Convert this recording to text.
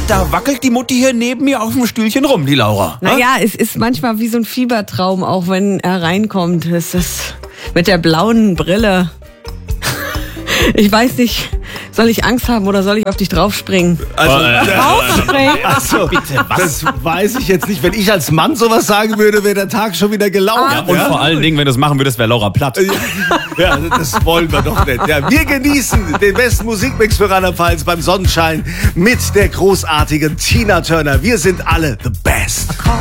Da wackelt die Mutti hier neben mir auf dem Stühlchen rum, die Laura. Naja, es ist manchmal wie so ein Fiebertraum, auch wenn er reinkommt. Es ist mit der blauen Brille. Ich weiß nicht, soll ich Angst haben oder soll ich auf dich draufspringen? Draufspringen? Achso, bitte, was? Das weiß ich jetzt nicht. Wenn ich als Mann sowas sagen würde, wäre der Tag schon wieder gelaufen. Und vor allen Dingen, wenn du es machen würdest, wäre Laura platt. Ja, das wollen wir doch nicht. Ja, wir genießen den besten Musikmix für Rheinland-Pfalz beim Sonnenschein mit der großartigen Tina Turner. Wir sind alle the best.